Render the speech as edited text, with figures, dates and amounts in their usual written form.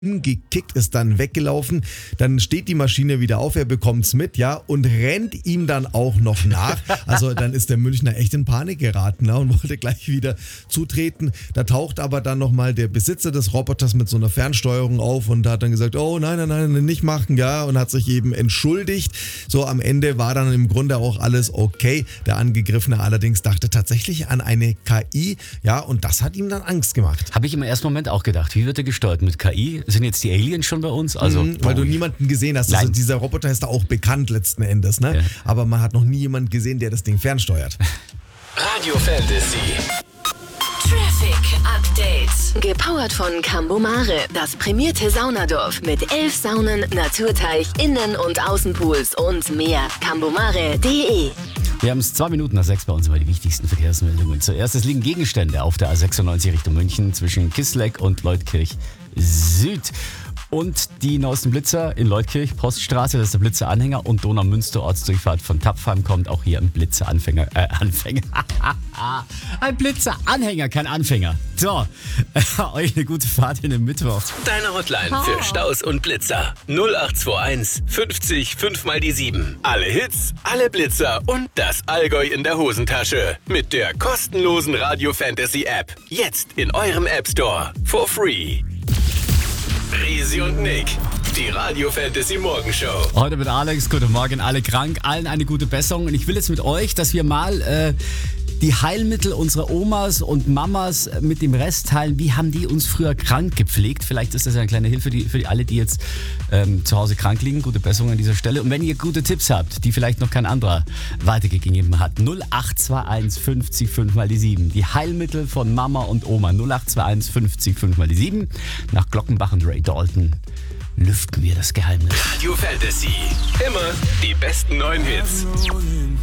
gekickt, ist dann weggelaufen, dann steht die Maschine wieder auf, er bekommt's mit, ja, und rennt ihm dann auch noch nach. Also dann ist der Münchner echt in Panik geraten, und wollte gleich wieder zutreten. Da taucht aber dann nochmal der Besitzer des Roboters mit so einer Fernsteuerung auf und hat dann gesagt, oh nein, nicht machen, ja, und hat sich eben entschuldigt. So, am Ende war dann im Grunde auch alles okay. Der Angegriffene allerdings dachte tatsächlich an eine KI, ja, und das hat ihm dann Angst gemacht. Habe ich im ersten Moment auch gedacht, wie wird er gesteuert mit KI? Sind jetzt die Aliens schon bei uns? Also, weil du niemanden gesehen hast. Also dieser Roboter ist da auch bekannt letzten Endes, ne? Ja. Aber man hat noch nie jemanden gesehen, der das Ding fernsteuert. Radio Fantasy. Traffic Update. Gepowert von Cambomare, das prämierte Saunadorf mit 11 Saunen, Naturteich, Innen- und Außenpools und mehr. Cambomare.de. Wir haben es 2:02 bei uns über die wichtigsten Verkehrsmeldungen. Zuerst, es liegen Gegenstände auf der A96 Richtung München zwischen Kissleck und Leutkirch Süd. Und die neuesten Blitzer in Leutkirch, Poststraße, das ist der Blitzeranhänger, und Donaumünster Ortsdurchfahrt von Tapfheim kommt auch hier ein Blitzeranfänger. Ein Blitzeranhänger, kein Anfänger. So, euch eine gute Fahrt in den Mittwoch. Deine Hotline für Staus und Blitzer. 0821 50 5 mal die 7. Alle Hits, alle Blitzer und das Allgäu in der Hosentasche. Mit der kostenlosen Radio Fantasy App. Jetzt in eurem App Store. For free. Risi und Nick, die Radio Fantasy Morgenshow. Heute mit Alex, guten Morgen, alle krank, allen eine gute Besserung. Und ich will jetzt mit euch, dass wir mal die Heilmittel unserer Omas und Mamas mit dem Rest teilen. Wie haben die uns früher krank gepflegt? Vielleicht ist das eine kleine Hilfe für alle, die jetzt zu Hause krank liegen. Gute Besserung an dieser Stelle. Und wenn ihr gute Tipps habt, die vielleicht noch kein anderer weitergegeben hat, 0821 50 5 mal die 7. Die Heilmittel von Mama und Oma. 0821 50 5 mal die 7. Nach Glockenbach und Ray Dalton lüften wir das Geheimnis. Radio Fantasy. Immer die besten neuen Hits.